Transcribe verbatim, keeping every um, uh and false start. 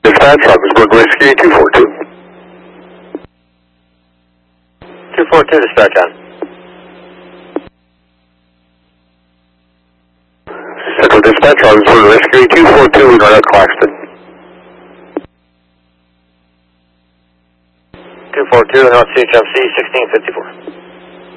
Dispatch, Rogersburg Whiskey two four two. two four two, dispatch on. Central Dispatch, Rogersburg Whiskey two four two, we are at Claxton. two four two, North C H M C, sixteen fifty-four.